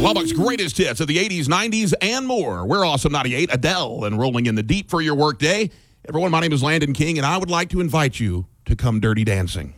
Public's greatest hits of the 80s, 90s, and more. We're Awesome 98, Adele, and Rolling in the Deep for your workday. Everyone, my name is Landon King, and I would like to invite you to come dirty dancing.